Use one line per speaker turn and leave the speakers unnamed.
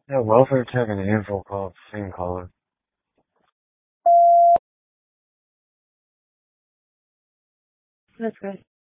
Yeah, welfare check and info call, same color.
That's good.